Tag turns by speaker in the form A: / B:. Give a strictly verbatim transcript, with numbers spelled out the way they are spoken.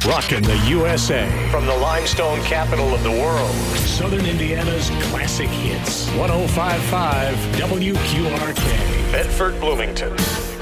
A: Rockin' the U S A.
B: From the limestone capital of the world.
A: Southern Indiana's classic hits. one oh five point five W Q R K.
B: Bedford, Bloomington.